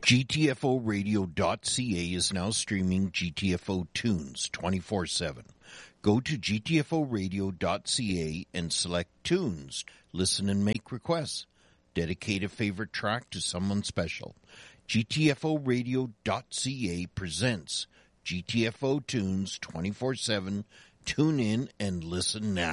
GTFOradio.ca is now streaming GTFO tunes 24/7. Go to GTFOradio.ca and select tunes. Listen and make requests. Dedicate a favorite track to someone special. GTFOradio.ca presents GTFO tunes 24/7. Tune in and listen now.